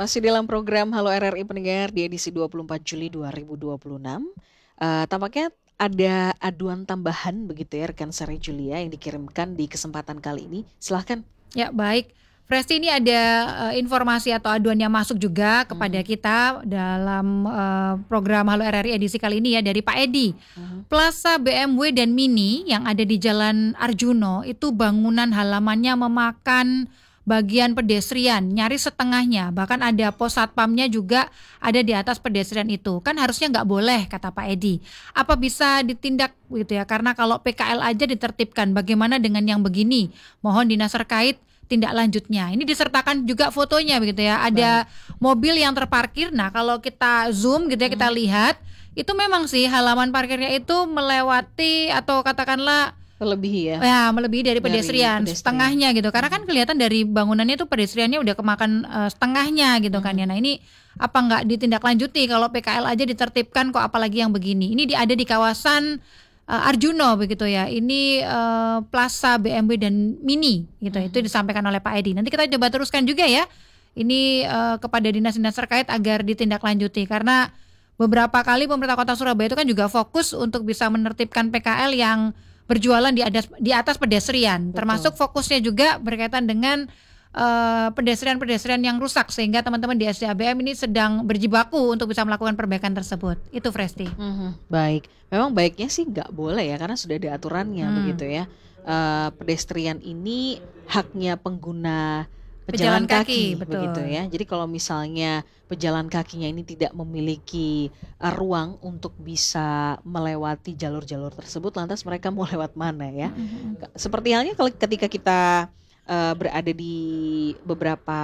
Masih dalam program Halo RRI pendengar di edisi 24 Juli 2026. Tampaknya ada aduan tambahan begitu ya rekan Sari Julia yang dikirimkan di kesempatan kali ini. Silahkan. Ya, baik. Presti, ini ada informasi atau aduan yang masuk juga kepada kita dalam program Halo RRI edisi kali ini ya, dari Pak Edi. Plaza BMW dan Mini yang ada di Jalan Arjuno itu bangunan halamannya memakan bagian pedestrian, nyaris setengahnya. Bahkan ada pos satpamnya juga ada di atas pedestrian itu. Kan harusnya nggak boleh, kata Pak Edi. Apa bisa ditindak gitu ya? Karena kalau PKL aja ditertibkan, bagaimana dengan yang begini? Mohon dinas terkait tindak lanjutnya. Ini disertakan juga fotonya begitu ya. Ada mobil yang terparkir. Nah, kalau kita zoom gitu ya, kita lihat itu memang sih halaman parkirnya itu melewati atau katakanlah Melebihi ya. ya melebihi dari Dari pedestrian, setengahnya gitu. Karena kan kelihatan dari bangunannya itu pedestriannya udah kemakan setengahnya gitu kan ya. Nah, ini apa nggak ditindaklanjuti kalau PKL aja ditertibkan kok apalagi yang begini. Ini ada di kawasan Arjuno begitu ya. Ini Plaza BMW dan Mini gitu. Itu disampaikan oleh Pak Edi. Nanti kita coba teruskan juga ya. Ini kepada dinas-dinas terkait agar ditindaklanjuti karena beberapa kali pemerintah Kota Surabaya itu kan juga fokus untuk bisa menertibkan PKL yang berjualan di atas pedestrian. Betul. Termasuk fokusnya juga berkaitan dengan pedestrian-pedestrian yang rusak sehingga teman-teman di SDABM ini sedang berjibaku untuk bisa melakukan perbaikan tersebut. Itu Fresti. Baik, memang baiknya sih nggak boleh ya karena sudah ada aturannya begitu ya. Pedestrian ini haknya pengguna pejalan kaki betul. begitu ya. Jadi kalau misalnya pejalan kakinya ini tidak memiliki ruang untuk bisa melewati jalur-jalur tersebut, lantas mereka mau lewat mana ya? Seperti halnya kalau ketika kita berada di beberapa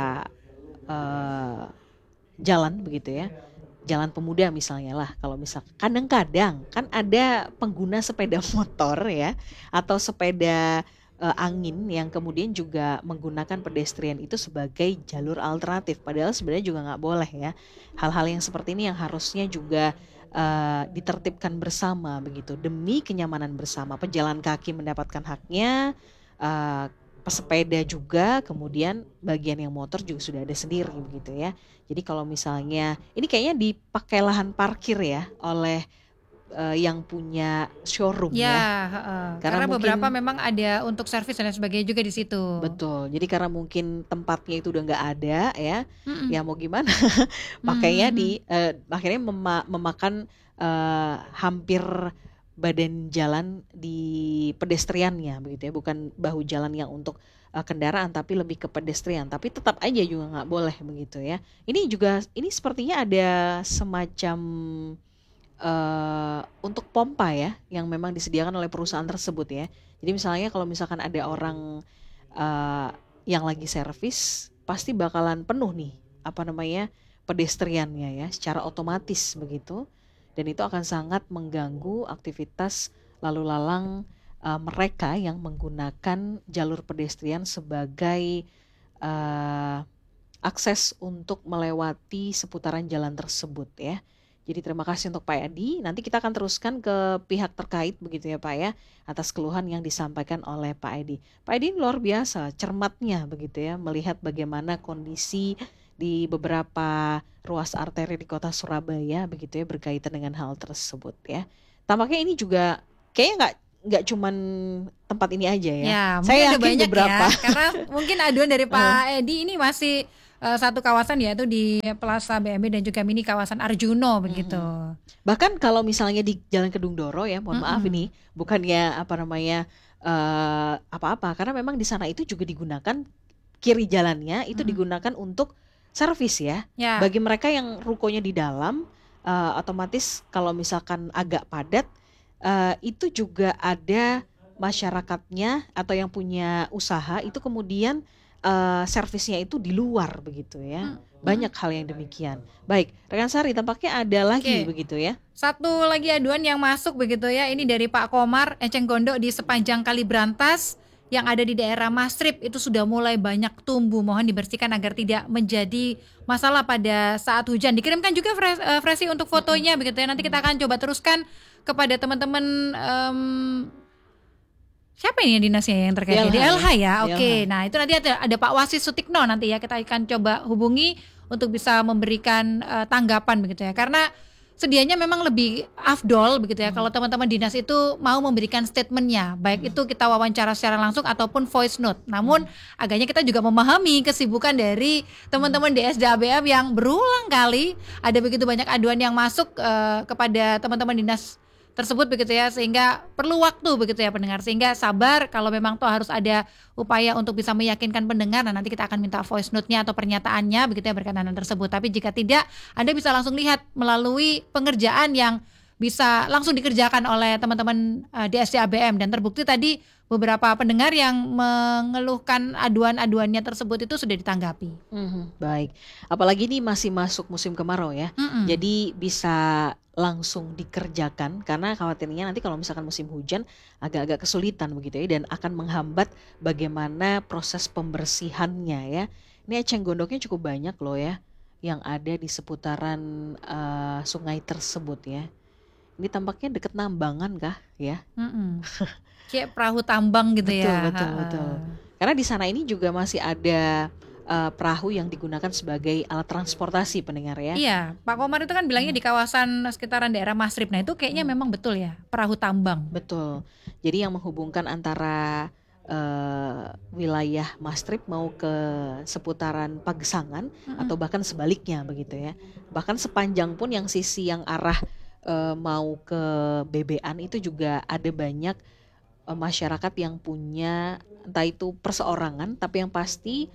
jalan begitu ya, jalan pemuda misalnya lah, kalau misal kadang-kadang kan ada pengguna sepeda motor ya atau sepeda angin yang kemudian juga menggunakan pedestrian itu sebagai jalur alternatif, padahal sebenarnya juga nggak boleh ya. Hal-hal yang seperti ini yang harusnya juga ditertibkan bersama begitu demi kenyamanan bersama, pejalan kaki mendapatkan haknya, pesepeda juga, kemudian bagian yang motor juga sudah ada sendiri begitu ya. Jadi kalau misalnya ini kayaknya dipakai lahan parkir ya oleh yang punya showroom ya. Karena mungkin, beberapa memang ada untuk servis dan lain sebagainya juga di situ. Betul. Jadi karena mungkin tempatnya itu udah nggak ada ya, ya mau gimana? Pakainya akhirnya memakan hampir badan jalan di pedestriannya begitu ya, bukan bahu jalan yang untuk kendaraan tapi lebih ke pedestrian, tapi tetap aja juga nggak boleh begitu ya. Ini sepertinya ada semacam untuk pompa ya yang memang disediakan oleh perusahaan tersebut ya. Jadi misalnya kalau misalkan ada orang yang lagi servis, pasti bakalan penuh nih pedestriannya ya secara otomatis begitu, dan itu akan sangat mengganggu aktivitas lalu lalang mereka yang menggunakan jalur pedestrian sebagai akses untuk melewati seputaran jalan tersebut ya. Jadi terima kasih untuk Pak Edi. Nanti kita akan teruskan ke pihak terkait begitu ya Pak ya, atas keluhan yang disampaikan oleh Pak Edi. Pak Edi luar biasa cermatnya begitu ya, melihat bagaimana kondisi di beberapa ruas arteri di Kota Surabaya begitu ya berkaitan dengan hal tersebut ya. Tampaknya ini juga kayaknya nggak cuman tempat ini aja ya. Ya, Saya yakin yakin beberapa. ya, karena mungkin aduan dari Pak Edi ini masih satu kawasan yaitu di Plaza BMW dan juga Mini kawasan Arjuno begitu. Bahkan kalau misalnya di Jalan Kedungdoro ya, mohon maaf ini bukannya apa-apa, karena memang di sana itu juga digunakan kiri jalannya itu digunakan untuk servis ya. Bagi mereka yang rukonya di dalam, otomatis kalau misalkan agak padat, itu juga ada masyarakatnya atau yang punya usaha itu kemudian servisnya itu di luar begitu ya. Banyak hal yang demikian. Baik, rekan Sari tampaknya ada lagi begitu ya. Satu lagi aduan yang masuk begitu ya. Ini dari Pak Komar, Eceng Gondok di sepanjang Kali Brantas yang ada di daerah Mastrip itu sudah mulai banyak tumbuh. Mohon dibersihkan agar tidak menjadi masalah pada saat hujan. Dikirimkan juga Fresi untuk fotonya begitu ya. Nanti kita akan coba teruskan kepada teman-teman siapa ini dinasnya yang terkait di LH ya? Oke. Nah, itu nanti ada Pak Wasis Sutikno nanti ya, kita akan coba hubungi untuk bisa memberikan tanggapan begitu ya. Karena sedianya memang lebih afdol begitu ya kalau teman-teman dinas itu mau memberikan statementnya, baik itu kita wawancara secara langsung ataupun voice note. Namun agaknya kita juga memahami kesibukan dari teman-teman DSD-ABM yang berulang kali ada begitu banyak aduan yang masuk kepada teman-teman dinas tersebut begitu ya, sehingga perlu waktu begitu ya pendengar, sehingga sabar kalau memang toh harus ada upaya untuk bisa meyakinkan pendengar. Nah, nanti kita akan minta voice note-nya atau pernyataannya begitu ya berkaitan dengan tersebut. Tapi jika tidak, Anda bisa langsung lihat melalui pengerjaan yang bisa langsung dikerjakan oleh teman-teman DSD ABM, dan terbukti tadi beberapa pendengar yang mengeluhkan aduan-aduannya tersebut itu sudah ditanggapi. Baik, apalagi ini masih masuk musim kemarau ya, jadi bisa langsung dikerjakan karena khawatirnya nanti kalau misalkan musim hujan agak-agak kesulitan begitu ya, dan akan menghambat bagaimana proses pembersihannya ya. Ini eceng gondoknya cukup banyak loh ya yang ada di seputaran sungai tersebut ya. Ini tampaknya deket Nambangan kah ya? Kayak perahu tambang gitu ya. Betul. Karena di sana ini juga masih ada perahu yang digunakan sebagai alat transportasi pendengar ya. Iya, Pak Komar itu kan bilangnya di kawasan sekitaran daerah Masrib. Nah itu kayaknya memang betul ya, perahu tambang. Betul. Jadi yang menghubungkan antara wilayah Mastrip mau ke seputaran Pagesangan atau bahkan sebaliknya begitu ya. Bahkan sepanjang pun yang sisi yang arah mau ke Bebean itu juga ada banyak masyarakat yang punya entah itu perseorangan, tapi yang pasti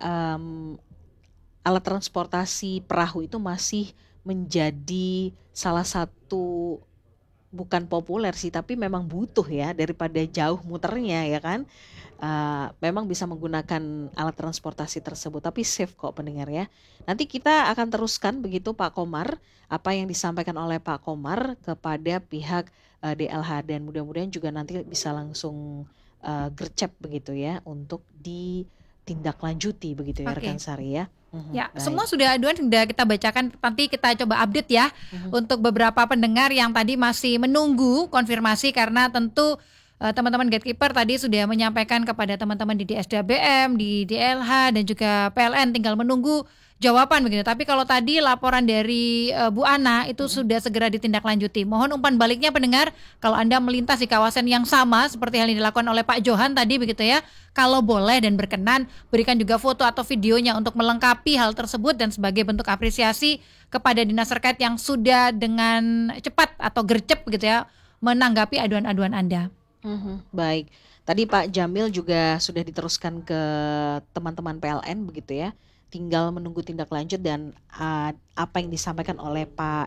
alat transportasi perahu itu masih menjadi salah satu, bukan populer sih tapi memang butuh ya, daripada jauh muternya ya kan. Memang bisa menggunakan alat transportasi tersebut, tapi safe kok pendengar ya. Nanti kita akan teruskan begitu Pak Komar, apa yang disampaikan oleh Pak Komar kepada pihak DLH, dan mudah-mudahan juga nanti bisa langsung gercep begitu ya untuk ditindaklanjuti begitu ya rekan Sari ya. Ya, Baik. semua sudah aduan sudah kita bacakan, nanti kita coba update ya untuk beberapa pendengar yang tadi masih menunggu konfirmasi, karena tentu teman-teman gatekeeper tadi sudah menyampaikan kepada teman-teman di DSD-ABM, di DLH dan juga PLN, tinggal menunggu jawaban begitu. Tapi kalau tadi laporan dari Bu Ana itu sudah segera ditindaklanjuti. Mohon umpan baliknya pendengar, kalau Anda melintas di kawasan yang sama seperti hal yang dilakukan oleh Pak Johan tadi begitu ya, kalau boleh dan berkenan berikan juga foto atau videonya untuk melengkapi hal tersebut dan sebagai bentuk apresiasi kepada dinas terkait yang sudah dengan cepat atau gercep begitu ya menanggapi aduan-aduan Anda. Baik, tadi Pak Jamil juga sudah diteruskan ke teman-teman PLN begitu ya. Tinggal menunggu tindak lanjut dan apa yang disampaikan oleh Pak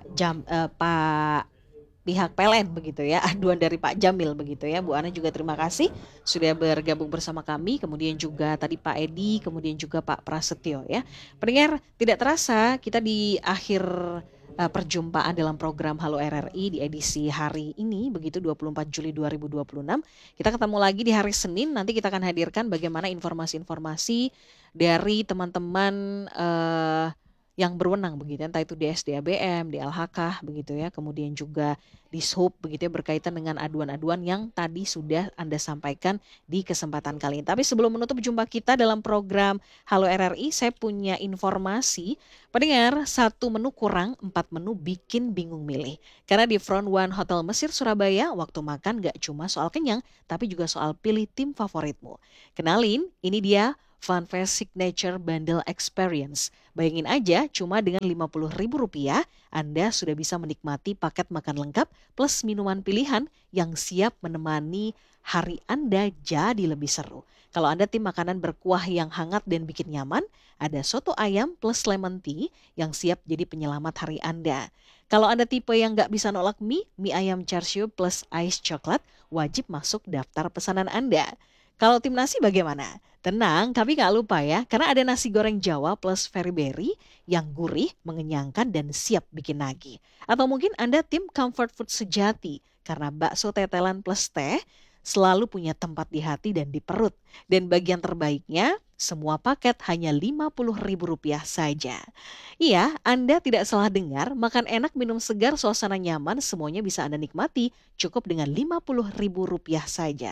pihak PLN begitu ya, aduan dari Pak Jamil begitu ya. Bu Ana juga terima kasih sudah bergabung bersama kami, kemudian juga tadi Pak Edi, kemudian juga Pak Prasetyo ya. Pendengar, tidak terasa kita di akhir perjumpaan dalam program Halo RRI di edisi hari ini begitu 24 Juli 2026. Kita ketemu lagi di hari Senin, nanti kita akan hadirkan bagaimana informasi-informasi dari teman-teman yang berwenang begitu, entah itu DSD-ABM, DLHK begitu ya, kemudian juga Dishub begitu ya, berkaitan dengan aduan-aduan yang tadi sudah Anda sampaikan di kesempatan kali ini. Tapi sebelum menutup jumpa kita dalam program Halo RRI, saya punya informasi. Pendengar, 1 menu kurang, 4 menu bikin bingung milih. Karena di Front One Hotel Mesir Surabaya, waktu makan gak cuma soal kenyang, tapi juga soal pilih tim favoritmu. Kenalin, ini dia Funfest Signature Bundle Experience. Bayangin aja, cuma dengan Rp50.000 Anda sudah bisa menikmati paket makan lengkap plus minuman pilihan yang siap menemani hari Anda jadi lebih seru. Kalau Anda tim makanan berkuah yang hangat dan bikin nyaman, ada soto ayam plus lemon tea yang siap jadi penyelamat hari Anda. Kalau Anda tipe yang nggak bisa nolak mie ayam char siu plus ice coklat wajib masuk daftar pesanan Anda. Kalau tim nasi bagaimana? Tenang, tapi gak lupa ya, karena ada nasi goreng Jawa plus very-berry yang gurih, mengenyangkan, dan siap bikin nagih. Atau mungkin Anda tim comfort food sejati, karena bakso tetelan plus teh selalu punya tempat di hati dan di perut. Dan bagian terbaiknya, semua paket hanya Rp50.000 saja. Iya, Anda tidak salah dengar, makan enak, minum segar, suasana nyaman, semuanya bisa Anda nikmati cukup dengan Rp50.000 saja.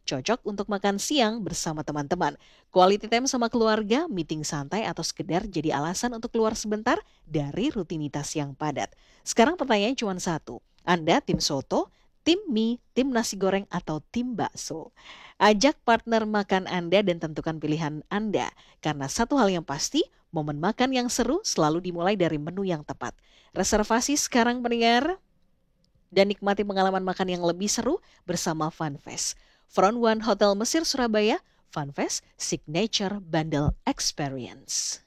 cocok untuk makan siang bersama teman-teman. Quality time sama keluarga, meeting santai atau sekedar jadi alasan untuk keluar sebentar dari rutinitas yang padat. Sekarang pertanyaannya cuma satu. Anda tim soto, tim mie, tim nasi goreng, atau tim bakso? Ajak partner makan Anda dan tentukan pilihan Anda. Karena satu hal yang pasti, momen makan yang seru selalu dimulai dari menu yang tepat. Reservasi sekarang pendengar dan nikmati pengalaman makan yang lebih seru bersama Funfest. Front One Hotel Mesir Surabaya, Funfest Signature Bundle Experience.